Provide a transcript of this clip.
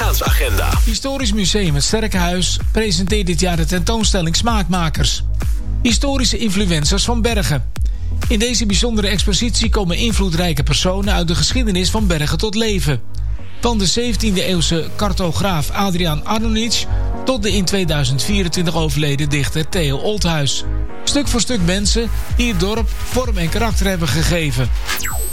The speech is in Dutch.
Valentijnsagenda. Historisch Museum het Sterkenhuis presenteert dit jaar de tentoonstelling Smaakmakers. Historische influencers van Bergen. In deze bijzondere expositie komen invloedrijke personen uit de geschiedenis van Bergen tot leven. Van de 17e-eeuwse cartograaf Adriaan Arnonic tot de in 2024 overleden dichter Theo Olthuis. Stuk voor stuk mensen die het dorp vorm en karakter hebben gegeven.